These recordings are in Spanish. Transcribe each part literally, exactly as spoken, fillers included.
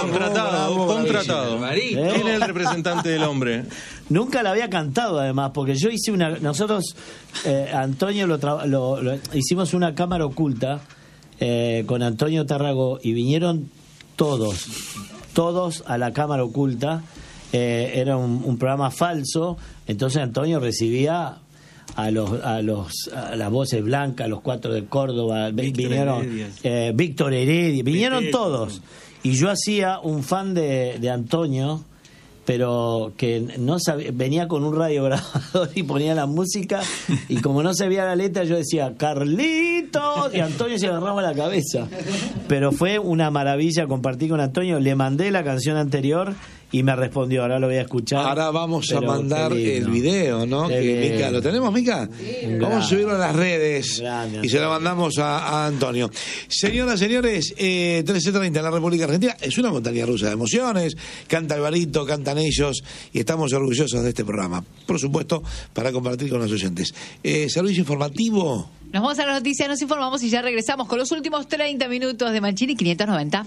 Contratado, bravo, contratado. Maravilla, ¿Eh? ¿Quién es el representante del hombre? Nunca la había cantado, además, porque yo hice una... Nosotros, eh, Antonio, lo, tra- lo, lo hicimos una cámara oculta eh, con Antonio Tarragó y vinieron todos, todos a la cámara oculta. Eh, era un, un programa falso, entonces Antonio recibía a los a los a las voces blancas, los cuatro de Córdoba, Víctor vinieron Heredia. Eh, Víctor Heredia, vinieron Víctor. Todos. Y yo hacía un fan de, de Antonio, pero que no sabía, venía con un radiograbador y ponía la música, y como no sabía la letra yo decía Carlitos, y Antonio se agarraba la cabeza. Pero fue una maravilla compartir con Antonio. Le mandé la canción anterior y me respondió, ahora lo voy a escuchar. Ahora vamos a mandar el video, ¿no? Que, Mica, ¿lo tenemos, Mica? Sí. Vamos a subirlo a las redes grande, y se lo mandamos a, a Antonio. Señoras, señores, eh, trece treinta en la República Argentina. Es una montaña rusa de emociones. Canta Alvarito, cantan ellos, y estamos orgullosos de este programa. Por supuesto, para compartir con los oyentes. Eh, servicio informativo. Nos vamos a las noticias, nos informamos y ya regresamos con los últimos treinta minutos de Mancini quinientos noventa.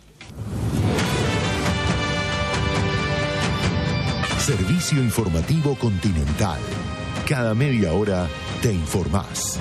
Servicio informativo Continental. Cada media hora te informás.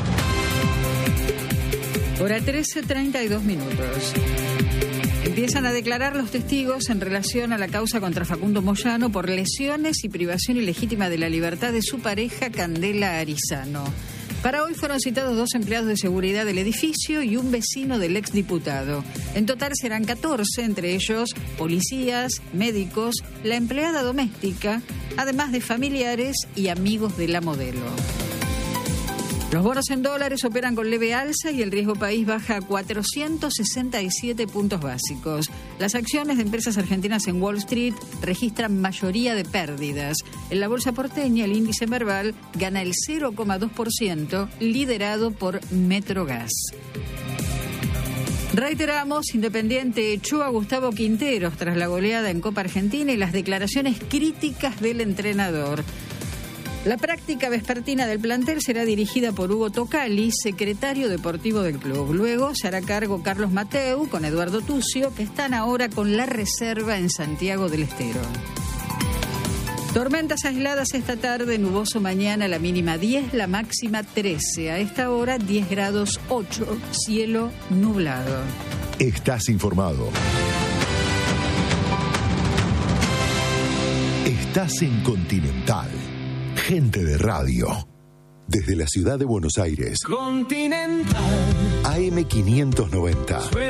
Hora trece, treinta y dos minutos. Empiezan a declarar los testigos en relación a la causa contra Facundo Moyano por lesiones y privación ilegítima de la libertad de su pareja Candela Arizano. Para hoy fueron citados dos empleados de seguridad del edificio y un vecino del exdiputado. En total serán catorce, entre ellos policías, médicos, la empleada doméstica, además de familiares y amigos de la modelo. Los bonos en dólares operan con leve alza y el riesgo país baja a cuatrocientos sesenta y siete puntos básicos. Las acciones de empresas argentinas en Wall Street registran mayoría de pérdidas. En la bolsa porteña, el índice Merval gana el cero coma dos por ciento, liderado por Metrogas. Reiteramos, Independiente echó a Gustavo Quinteros tras la goleada en Copa Argentina y las declaraciones críticas del entrenador. La práctica vespertina del plantel será dirigida por Hugo Tocali, secretario deportivo del club. Luego se hará cargo Carlos Mateu con Eduardo Tucio, que están ahora con la reserva en Santiago del Estero. Tormentas aisladas esta tarde, nuboso mañana, la mínima diez, la máxima trece. A esta hora diez grados ocho, cielo nublado. Estás informado. Estás en Continental. Gente de radio. Desde la ciudad de Buenos Aires. Continental. A M quinientos noventa.